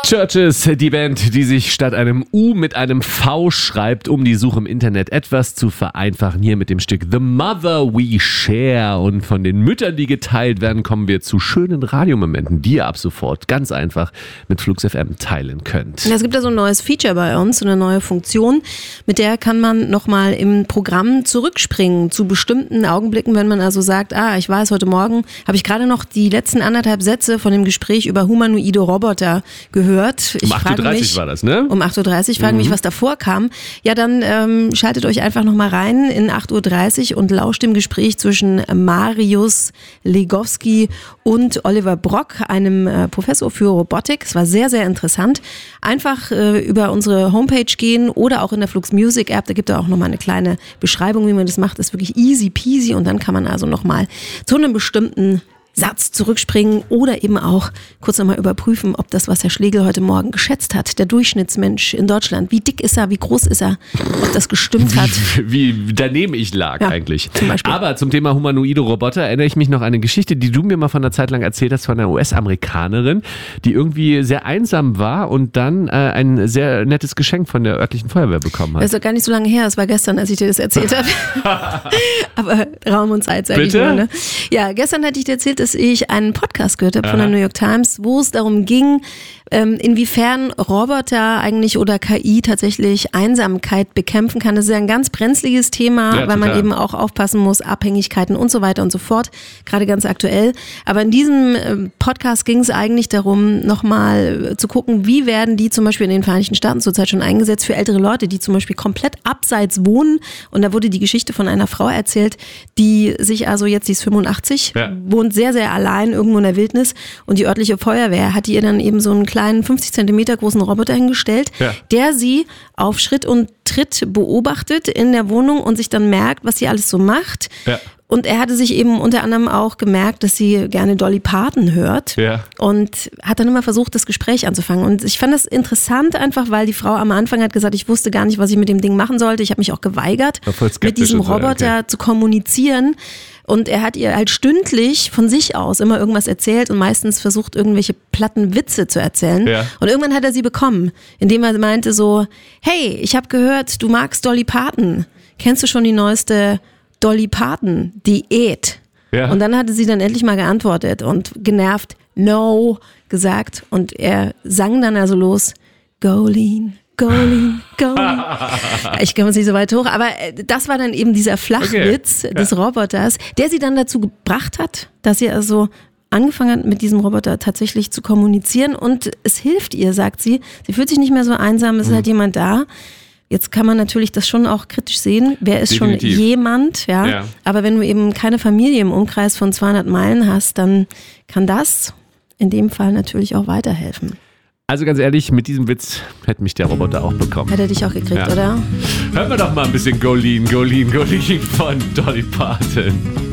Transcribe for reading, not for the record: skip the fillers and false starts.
Chvrches, die Band, die sich statt einem U mit einem V schreibt, um die Suche im Internet etwas zu vereinfachen. Hier mit dem Stück The Mother We Share. Und von den Müttern, die geteilt werden, kommen wir zu schönen Radiomomenten, die ihr ab sofort ganz einfach mit Flux FM teilen könnt. Es gibt ja so ein neues Feature bei uns, so eine neue Funktion, mit der kann man nochmal im Programm zurückspringen zu bestimmten Augenblicken, wenn man also sagt, ich weiß, heute Morgen habe ich gerade noch die letzten 1,5 Sätze von dem Gespräch über humanoide Roboter gehört. Um 8.30 Uhr war das, ne? Um 8.30 Uhr, fragen mich, was davor kam. Ja, dann schaltet euch einfach nochmal rein in 8.30 Uhr und lauscht dem Gespräch zwischen Mariusz Legowski und Oliver Brock, einem Professor für Robotik. Es war sehr, sehr interessant. Einfach über unsere Homepage gehen oder auch in der Flux Music App, da gibt es auch nochmal eine kleine Beschreibung, wie man das macht. Das ist wirklich easy peasy und dann kann man also nochmal zu einem bestimmten Satz zurückspringen oder eben auch kurz nochmal überprüfen, ob das, was Herr Schlegel heute Morgen geschätzt hat, der Durchschnittsmensch in Deutschland, wie dick ist er, wie groß ist er, ob das gestimmt hat. Wie daneben ich lag eigentlich. Zum Beispiel. Aber zum Thema humanoide Roboter erinnere ich mich noch an eine Geschichte, die du mir mal von einer Zeit lang erzählt hast, von einer US-Amerikanerin, die irgendwie sehr einsam war und dann ein sehr nettes Geschenk von der örtlichen Feuerwehr bekommen hat. Das ist doch gar nicht so lange her, es war gestern, als ich dir das erzählt habe. Aber Raum und Zeit, sage ich Bitte? nur. Ne? Ja, gestern hatte ich dir erzählt, dass ich einen Podcast gehört habe von der New York Times, wo es darum ging, inwiefern Roboter eigentlich oder KI tatsächlich Einsamkeit bekämpfen kann. Das ist ja ein ganz brenzliges Thema, weil man eben auch aufpassen muss, Abhängigkeiten und so weiter und so fort, gerade ganz aktuell. Aber in diesem Podcast ging es eigentlich darum, nochmal zu gucken, wie werden die zum Beispiel in den Vereinigten Staaten zurzeit schon eingesetzt für ältere Leute, die zum Beispiel komplett abseits wohnen. Und da wurde die Geschichte von einer Frau erzählt, die sich also jetzt, die ist 85, wohnt sehr, sehr allein irgendwo in der Wildnis und die örtliche Feuerwehr hat ihr dann eben so einen kleinen 50 Zentimeter großen Roboter hingestellt, der sie auf Schritt und Tritt beobachtet in der Wohnung und sich dann merkt, was sie alles so macht. Ja. Und er hatte sich eben unter anderem auch gemerkt, dass sie gerne Dolly Parton hört und hat dann immer versucht, das Gespräch anzufangen. Und ich fand das interessant einfach, weil die Frau am Anfang hat gesagt, ich wusste gar nicht, was ich mit dem Ding machen sollte. Ich habe mich auch geweigert, mit diesem Roboter zu kommunizieren. Und er hat ihr halt stündlich von sich aus immer irgendwas erzählt und meistens versucht, irgendwelche platten Witze zu erzählen. Ja. Und irgendwann hat er sie bekommen, indem er meinte so, hey, ich habe gehört, du magst Dolly Parton. Kennst du schon die neueste Dolly Parton Diät? Ja. Und dann hatte sie dann endlich mal geantwortet und genervt No gesagt. Und er sang dann also los, Go lean. Go lean, go lean. Ich komme jetzt nicht so weit hoch, aber das war dann eben dieser Flachwitz des Roboters, der sie dann dazu gebracht hat, dass sie also angefangen hat, mit diesem Roboter tatsächlich zu kommunizieren und es hilft ihr, sagt sie. Sie fühlt sich nicht mehr so einsam, es ist halt jemand da. Jetzt kann man natürlich das schon auch kritisch sehen. Wer ist definitiv schon jemand? Ja. Aber wenn du eben keine Familie im Umkreis von 200 Meilen hast, dann kann das in dem Fall natürlich auch weiterhelfen. Also ganz ehrlich, mit diesem Witz hätte mich der Roboter auch bekommen. Hätte er dich auch gekriegt, oder? Hören wir doch mal ein bisschen Go Lean, Go Lean, Go Lean von Dolly Parton.